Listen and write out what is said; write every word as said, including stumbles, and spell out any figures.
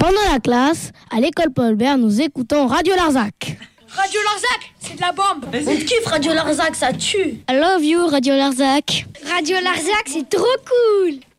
Pendant la classe, à l'école Paul Bert, nous écoutons Radio Larzac. Radio Larzac, c'est de la bombe. On te kiffe Radio Larzac, ça tue. I love you Radio Larzac. Radio Larzac, c'est trop cool.